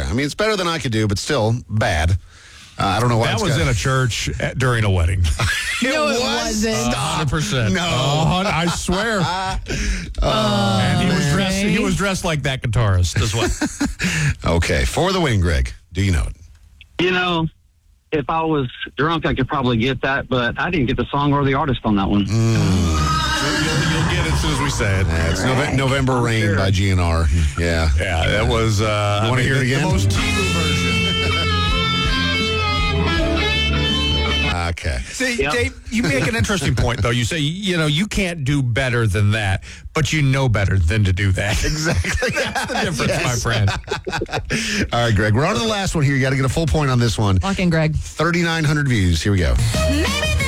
I mean, it's better than I could do, but still bad. I don't know why. That was in a church during a wedding. No, it wasn't. 100%. No. I swear. And he was dressed like that guitarist as well. Okay, for the win, Greg. Do you know it? You know, if I was drunk, I could probably get that, but I didn't get the song or the artist on that one. You'll get it as soon as we say it. Yeah, it's November Rain by GNR. Yeah. Yeah, that was... you want to hear it again? The most Timu version. Okay. See, Dave, you make an interesting point, though. You say, you can't do better than that, but you know better than to do that. Exactly. That's the difference, my friend. All right, Greg, we're on to the last one here. You got to get a full point on this one. Lock in, Greg. 3,900 views. Here we go. Maybe